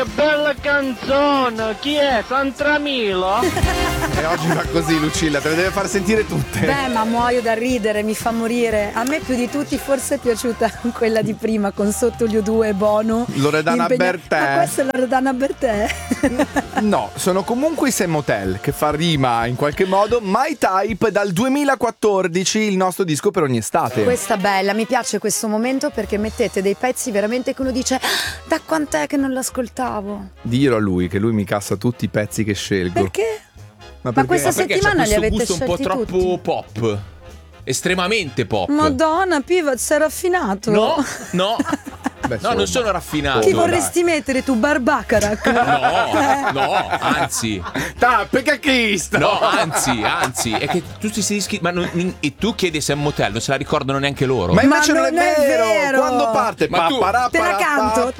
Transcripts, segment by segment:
che bella canzone! Chi è? Santramilo? E oggi va così, Lucilla, te le deve far sentire tutte. Beh, ma muoio da ridere, mi fa morire. A me più di tutti forse è piaciuta quella di prima con Sottolineo 2 e Bono. Loredana Bertè. Ma questa è Loredana Bertè. No, sono comunque i Sam Motel, che fa rima in qualche modo. My Type dal 2014, il nostro disco per ogni estate. Questa bella, mi piace questo momento perché mettete dei pezzi veramente che uno dice da quant'è che non l'ascoltavo? Dirò a lui che lui mi cassa tutti i pezzi che scelgo. Perché? Ma questa perché settimana c'ha li questo avete gusto un po' scelti troppo tutti. pop. Estremamente pop. Madonna, Piva, sei raffinato. No. Beh, No, non sono raffinato. Chi vorresti mettere tu, Barbacarac? No, anzi. Tappe che Cristo! No, anzi, è che tutti questi dischi. Ma e tu chiedi Sam Motel, non se la ricordano neanche loro. Ma invece non è non è vero. vero. Quando parte? Ma tu- Te la canto.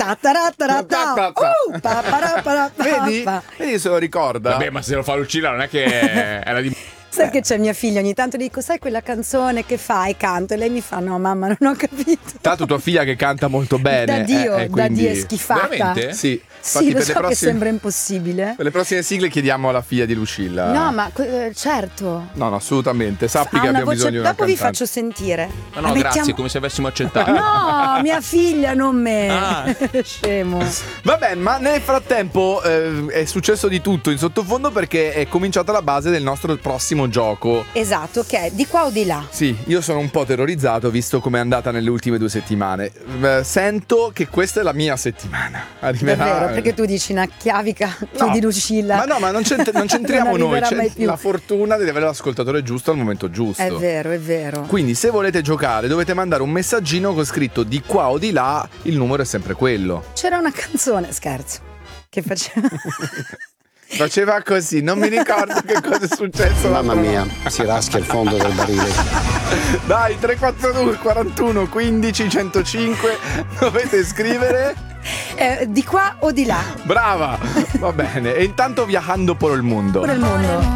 Vedi se lo ricorda. Vabbè, ma se lo fa Lucilla non è che era di. Sai che c'è mia figlia, ogni tanto dico, sai quella canzone che fai? Canto, e lei mi fa, no mamma, non ho capito. Tanto tua figlia che canta molto bene. Da Dio, quindi... da Dio è schifata. Veramente? Sì, Sì, infatti lo per so le che prossime... sembra impossibile. Per le prossime sigle chiediamo alla figlia di Lucilla. No, ma certo. No, assolutamente. Sappi Ha che una abbiamo voce, bisogno di una dopo vi cantante. faccio sentire. Ma no, La grazie, mettiamo- come se avessimo accettato. No, mia figlia, non me. Ah. Scemo. Vabbè, ma nel frattempo è successo di tutto in sottofondo perché è cominciata la base del nostro prossimo gioco. Esatto, che è di qua o di là. Sì, io sono un po' terrorizzato visto come è andata nelle ultime 2 settimane. Sento che questa è la mia settimana. Arriverà... Davvero, perché tu dici una chiavica più No, di Lucilla. Ma no, ma non c'entriamo Non noi. arriverà C'è mai più. la fortuna di avere l'ascoltatore giusto al momento giusto. È vero, è vero. Quindi se volete giocare dovete mandare un messaggino con scritto di qua o di là, il numero è sempre quello. C'era una canzone, scherzo, che faceva... Faceva così, non mi ricordo che cosa è successo. Mamma mia, si raschia il fondo del barile. Dai, 342 41 15 105, dovete scrivere. Di qua o di là? Brava, va bene. E intanto viajando por il mondo. Pure il mondo.